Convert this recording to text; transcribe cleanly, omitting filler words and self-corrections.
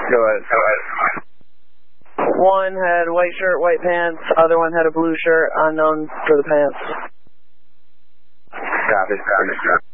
Go ahead. One had white shirt, white pants. Other one had a blue shirt, unknown for the pants. Copy.